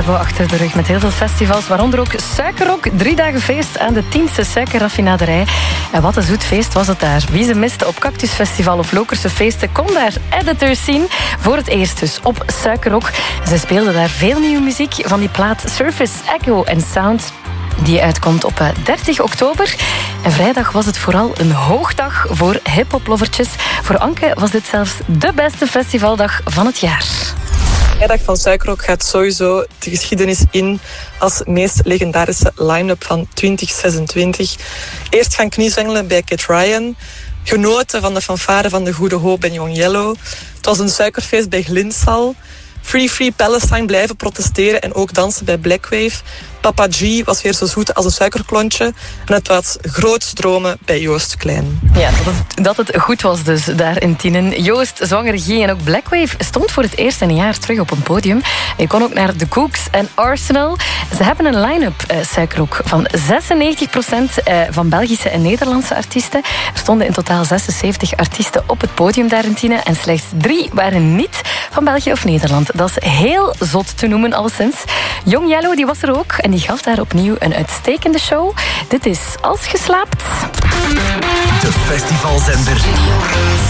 hebben we achter de rug met heel veel festivals, waaronder ook Suikerrok. 3 dagen feest aan de 10e suikerraffinaderij. En wat een zoet feest was het daar. Wie ze miste op Cactusfestival of Lokerse feesten kon daar Editors zien. Voor het eerst dus op Suikerrok. Zij speelden daar veel nieuwe muziek van die plaat Surface, Echo en Sound, die uitkomt op 30 oktober. En vrijdag was het vooral een hoogdag voor hiphoplovertjes. Voor Anke was dit zelfs de beste festivaldag van het jaar. Vrijdag van Suikerrok gaat sowieso de geschiedenis in als meest legendarische line-up van 2026. Eerst gaan kniezwengelen bij Cat Ryan. Genoten van de fanfare van de Goede Hoop en Young Yellow. Het was een suikerfeest bij Glintsal. Free Palestine blijven protesteren en ook dansen bij Blackwave. Papa G was weer zo zoet als een suikerklontje. En het was groots dromen bij Joost Klein. Ja, dat het goed was dus daar in Tienen. Joost, Zwanger G en ook Blackwave stond voor het eerst in een jaar terug op een podium. Je kon ook naar The Cooks en Arsenal. Ze hebben een line-up, Suikerrok, van 96% van Belgische en Nederlandse artiesten. Er stonden in totaal 76 artiesten op het podium daar in Tienen. En slechts 3 waren niet van België of Nederland. Dat is heel zot te noemen, alleszins. Young Yellow, die was er ook. En die gaf daar opnieuw een uitstekende show. Dit is Als je slaapt. De festivalzender